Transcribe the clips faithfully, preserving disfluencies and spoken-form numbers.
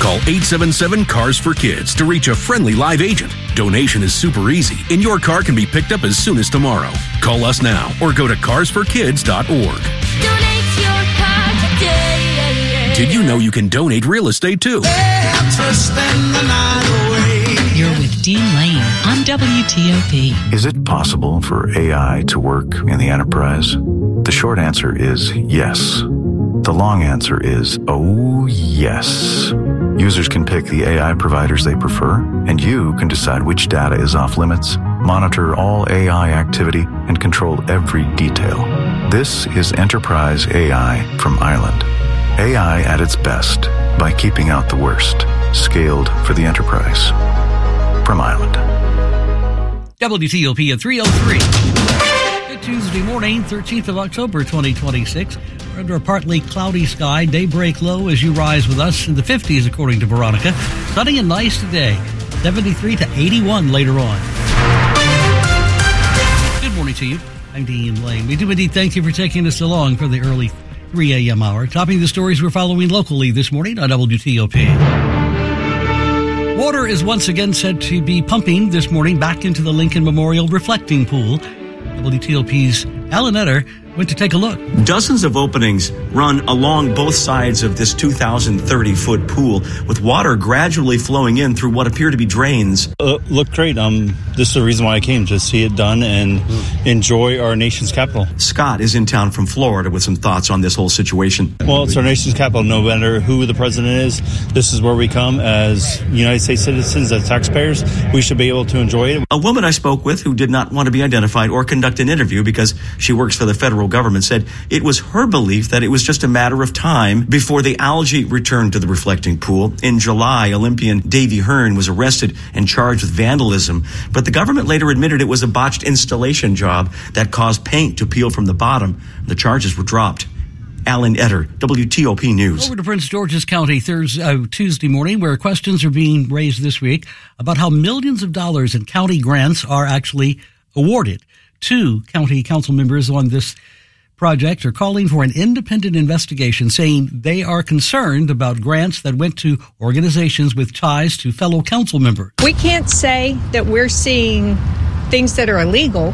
Call eight seven seven, C A R S for Kids to reach a friendly live agent. Donation is super easy, and your car can be picked up as soon as tomorrow. Call us now or go to cars for kids dot org. Donate your car today. Did you know you can donate real estate too? You're with Dean Lane on W T O P. Is it possible for A I to work in the enterprise? The short answer is yes. The long answer is, oh, yes. Users can pick the A I providers they prefer, and you can decide which data is off limits, monitor all A I activity, and control every detail. This is Enterprise A I from Island. A I at its best by keeping out the worst. Scaled for the enterprise. From Island. W T O P at three oh three. Good Tuesday morning, thirteenth of October, twenty twenty-six. We're under a partly cloudy sky. Daybreak low as you rise with us in the fifties, according to Veronica. Sunny and nice today. seventy-three to eighty-one later on. Good morning to you. I'm Dean Lane. We do indeed thank you for taking us along for the early three a.m. hour. Topping the stories we're following locally this morning on W T O P. Water is once again said to be pumping this morning back into the Lincoln Memorial Reflecting Pool. W T O P's Alan Etter went to take a look. Dozens of openings run along both sides of this two thousand thirty foot pool, with water gradually flowing in through what appear to be drains. Uh, look great. Um, this is the reason why I came, to see it done and enjoy our nation's capital. Scott is in town from Florida with some thoughts on this whole situation. Well, it's our nation's capital. No matter who the president is, this is where we come as United States citizens, as taxpayers. We should be able to enjoy it. A woman I spoke with who did not want to be identified or conduct an interview because she works for the federal government said it was her belief that it was just a matter of time before the algae returned to the reflecting pool. In July, Olympian Davy Hearn was arrested and charged with vandalism, but the government later admitted it was a botched installation job that caused paint to peel from the bottom. The charges were dropped. Alan Etter, W T O P News. Over to Prince George's County Thursday, uh, Tuesday morning, where questions are being raised this week about how millions of dollars in county grants are actually awarded. Two county council members on this project are calling for an independent investigation, saying they are concerned about grants that went to organizations with ties to fellow council members. We can't say that we're seeing things that are illegal,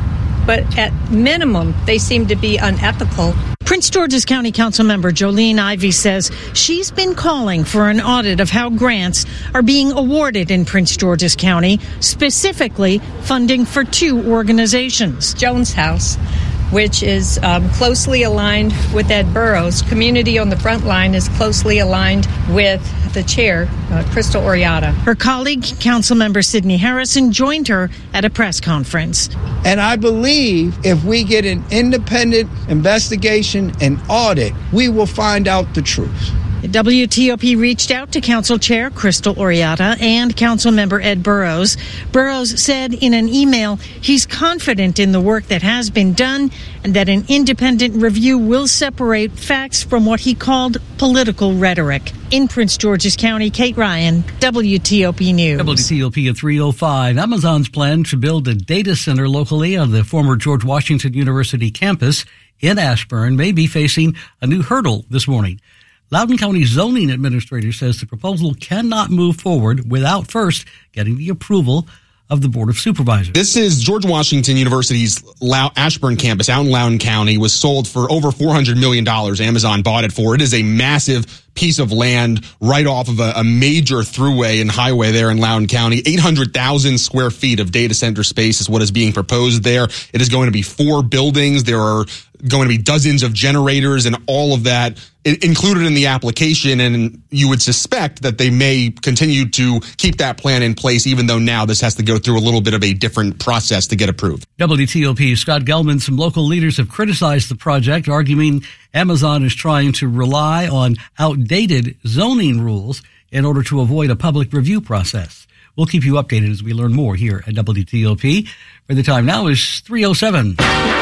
but at minimum, they seem to be unethical. Prince George's County Council member Jolene Ivey says she's been calling for an audit of how grants are being awarded in Prince George's County, specifically funding for two organizations. Jones House, which is um, closely aligned with Ed Burrows. Community on the Front Line is closely aligned with the chair, uh, Crystal Oriata. Her colleague, Councilmember Sidney Harrison, joined her at a press conference. And I believe if we get an independent investigation and audit, we will find out the truth. W T O P reached out to Council Chair Crystal Oriata and Councilmember Ed Burrows. Burrows said in an email he's confident in the work that has been done and that an independent review will separate facts from what he called political rhetoric. In Prince George's County, Kate Ryan, W T O P News. W T O P at three oh five. Amazon's plan to build a data center locally on the former George Washington University campus in Ashburn may be facing a new hurdle this morning. Loudoun County zoning administrator says the proposal cannot move forward without first getting the approval of the Board of Supervisors. This is George Washington University's Ashburn campus out in Loudoun County. Was sold for over four hundred million dollars. Amazon bought it for. It is a massive piece of land right off of a, a major thruway and highway there in Loudoun County. eight hundred thousand square feet of data center space is what is being proposed there. It is going to be four buildings. There are going to be dozens of generators and all of that included in the application, and you would suspect that they may continue to keep that plan in place, even though now this has to go through a little bit of a different process to get approved. W T O P Scott Gelman, some local leaders have criticized the project, arguing Amazon is trying to rely on outdated zoning rules in order to avoid a public review process. We'll keep you updated as we learn more here at W T O P. For the time now is three oh seven.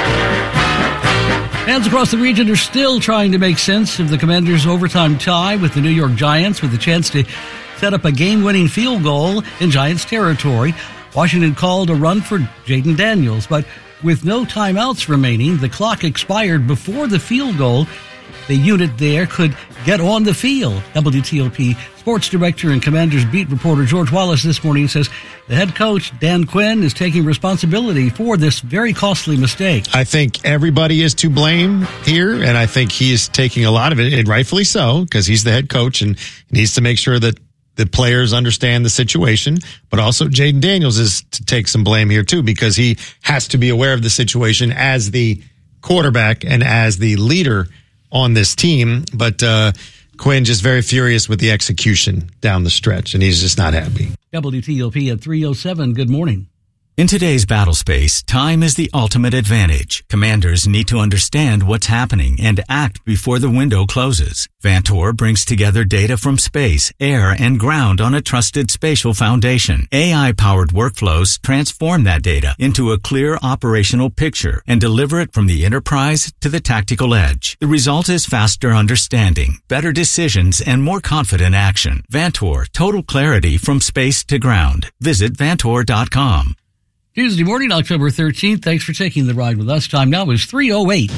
Fans across the region are still trying to make sense of the Commanders' overtime tie with the New York Giants, with a chance to set up a game-winning field goal in Giants territory. Washington called a run for Jaden Daniels, but with no timeouts remaining, the clock expired before the field goal. The unit there could get on the field. W T O P sports director and Commanders beat reporter George Wallace this morning says the head coach, Dan Quinn, is taking responsibility for this very costly mistake. I think everybody is to blame here, and I think he is taking a lot of it, and rightfully so, because he's the head coach and needs to make sure that the players understand the situation. But also Jaden Daniels is to take some blame here, too, because he has to be aware of the situation as the quarterback and as the leader on this team. But uh, Quinn just very furious with the execution down the stretch, and he's just not happy. W T O P at three oh seven. Good morning. In today's battle space, time is the ultimate advantage. Commanders need to understand what's happening and act before the window closes. Vantor brings together data from space, air, and ground on a trusted spatial foundation. A I-powered workflows transform that data into a clear operational picture and deliver it from the enterprise to the tactical edge. The result is faster understanding, better decisions, and more confident action. Vantor, total clarity from space to ground. Visit vantor dot com. Tuesday morning, October thirteenth. Thanks for taking the ride with us. Time now is three oh eight.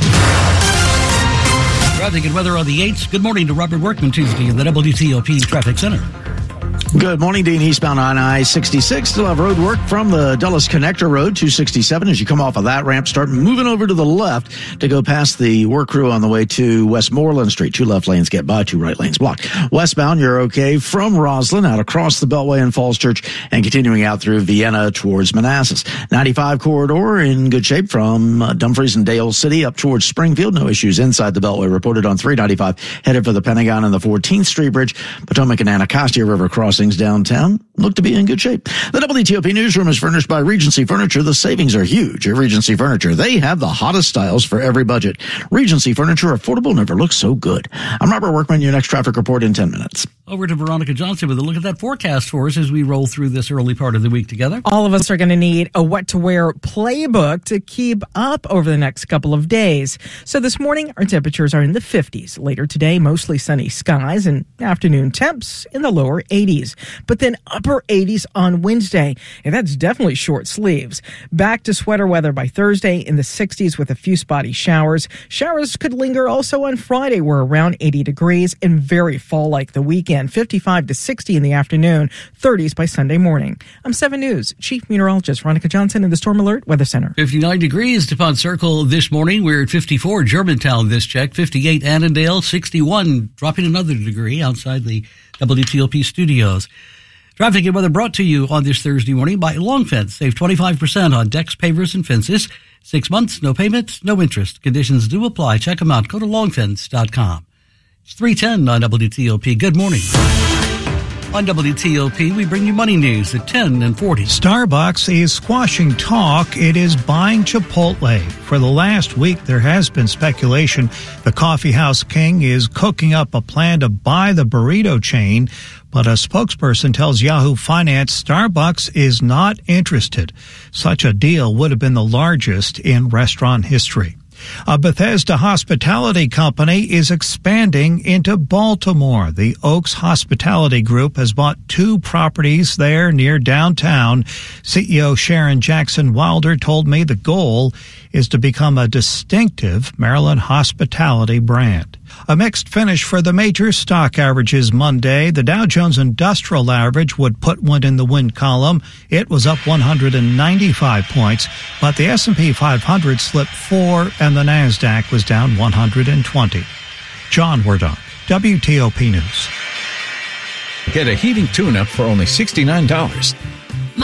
Traffic and weather on the eights. Good morning to Robert Workman Tuesday in the W T O P Traffic Center. Good morning, Dean. Eastbound on I sixty-six. Still have road work from the Dulles Connector Road, two sixty-seven. As you come off of that ramp, start moving over to the left to go past the work crew on the way to Westmoreland Street. Two left lanes get by, two right lanes blocked. Westbound, you're okay from Roslyn out across the Beltway and Falls Church and continuing out through Vienna towards Manassas. ninety-five corridor in good shape from uh, Dumfries and Dale City up towards Springfield. No issues inside the Beltway reported on three ninety-five. Headed for the Pentagon and the fourteenth Street Bridge. Potomac and Anacostia River crossings downtown look to be in good shape. The W T O P newsroom is furnished by Regency Furniture. The savings are huge at Regency Furniture. They have the hottest styles for every budget. Regency Furniture, affordable, never looks so good. I'm Robert Workman, your next traffic report in ten minutes. Over to Veronica Johnson with a look at that forecast for us as we roll through this early part of the week together. All of us are going to need a what-to-wear playbook to keep up over the next couple of days. So this morning, our temperatures are in the fifties. Later today, mostly sunny skies and afternoon temps in the lower eighties. But then upper eighties on Wednesday, and that's definitely short sleeves. Back to sweater weather by Thursday in the sixties with a few spotty showers. Showers could linger also on Friday. We're around eighty degrees and very fall-like the weekend. fifty-five to sixty in the afternoon, thirties by Sunday morning. I'm seven News Chief Meteorologist Veronica Johnson in the Storm Alert Weather Center. fifty-nine degrees DuPont Circle this morning. We're at fifty-four Germantown this check, fifty-eight Annandale, sixty-one, dropping another degree outside the W T O P studios. Traffic and weather brought to you on this Thursday morning by Long Fence. Save twenty-five percent on decks, pavers, and fences. Six months, no payment, no interest. Conditions do apply. Check them out. Go to long fence dot com. It's three ten on W T O P. Good morning. On W T O P, we bring you money news at ten and forty. Starbucks is squashing talk. It is buying Chipotle. For the last week, there has been speculation the coffeehouse king is cooking up a plan to buy the burrito chain, but a spokesperson tells Yahoo Finance Starbucks is not interested. Such a deal would have been the largest in restaurant history. A Bethesda hospitality company is expanding into Baltimore. The Oaks Hospitality Group has bought two properties there near downtown. C E O Sharon Jackson Wilder told me the goal is to become a distinctive Maryland hospitality brand. A mixed finish for the major stock averages Monday. The Dow Jones Industrial Average would put one in the win column. It was up one hundred ninety-five points, but the S and P five hundred slipped four and the NASDAQ was down one hundred twenty. John Werdonk, W T O P News. Get a heating tune-up for only sixty-nine dollars.